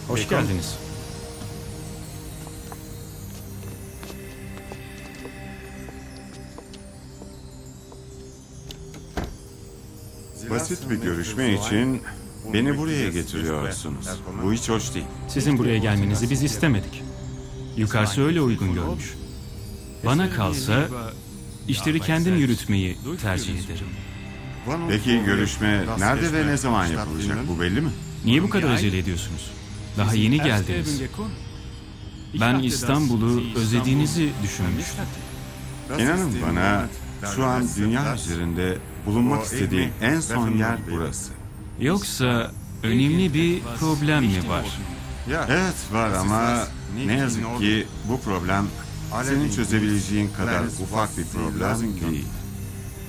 Hoş geldiniz. Basit bir görüşme için beni buraya getiriyorsunuz. Bu hiç hoş değil. Sizin buraya gelmenizi biz istemedik. Yukarısı öyle uygun görmüş. Bana kalsa işleri kendim yürütmeyi tercih ederim. Peki görüşme nerede ve ne zaman yapılacak? Bu belli mi? Niye bu kadar acele ediyorsunuz? Daha yeni geldiniz. Ben İstanbul'u özlediğinizi düşünmüştüm. İnanın bana şu an dünya üzerinde bulunmak istediğim en son yer burası. Yoksa önemli bir problem mi var? Evet var ama ne yazık ki bu problem senin çözebileceğin kadar ufak bir problem değil.